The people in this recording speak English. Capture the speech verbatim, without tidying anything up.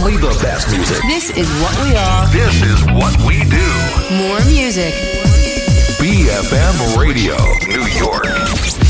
Only the best music. This is what we are. This is what we do. More music. B F M Radio, New York.